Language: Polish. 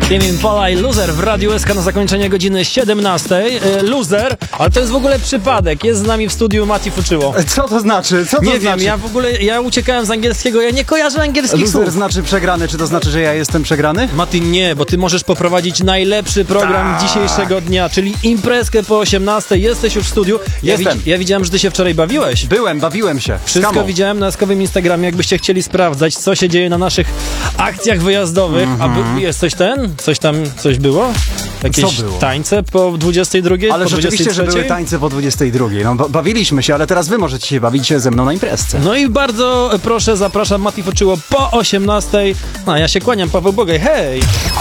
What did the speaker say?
Tame Impala i Loser w Radiu SK na zakończenie godziny 17. Loser, ale to jest w ogóle przypadek. Jest z nami w studiu Mati Fuczyło. Co to znaczy? Co to Nie znaczy? wiem, ja uciekałem z angielskiego, ja nie kojarzę angielskich Loser słów. znaczy przegrany. Czy to znaczy, że ja jestem przegrany? Mati, nie, bo ty możesz poprowadzić najlepszy program dzisiejszego dnia, czyli imprezkę po 18. Jesteś już w studiu. Jestem. Ja widziałem, że ty się wczoraj bawiłeś. Bawiłem się. Wszystko widziałem na skowym Instagramie, jakbyście chcieli sprawdzać, co się dzieje na naszych akcjach wyjazdowych. Jesteś coś było? Jakieś Co było? Tańce po 22? Ale po rzeczywiście, 23? że były tańce po 22. No, bawiliśmy się, ale teraz wy możecie się bawić ze mną na imprezce. No i bardzo proszę, zapraszam Mati Fuczyło po 18. No, ja się kłaniam, Paweł Bogaj, hej!